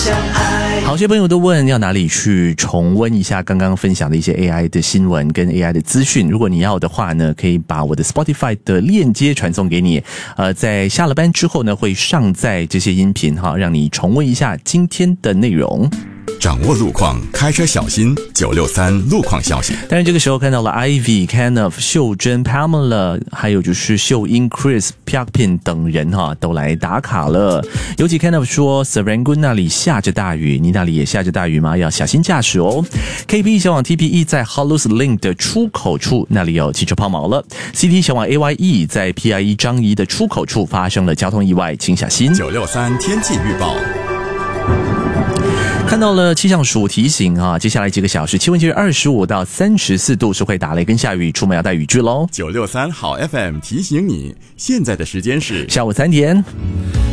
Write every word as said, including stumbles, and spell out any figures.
相爱。 好些朋友都问要哪里去重温一下刚刚分享的一些 A I 的新闻跟 A I 的资讯。如果你要的话呢，可以把我的 Spotify 的链接传送给你。呃，在下了班之后呢，会上载这些音频哈，让你重温一下今天的内容。 掌握路况，开车小心。九六三路况消息。 当然，这个时候看到了 Ivy、Kenneth、秀珍、Pamela， 还有就是秀英、Chris、Pyakpin 等人哈，都来打卡了。尤其 Kenneth 说 ，Serangoon 那里下着大雨，你那里也下着大雨吗？要小心驾驶哦。K P 小往 T P E 在 Hollows Link 的出口处，那里有汽车抛锚了。C T 小往 A Y E 在 P I E 张仪的出口处发生了交通意外，请小心。 九六三天气预报。 看到了气象署提醒啊，接下来几个小时气温介于二十五到三十四度，是会打雷跟下雨，出门要带雨具咯。 九六三好 F M 提醒你，现在的时间是下午三点。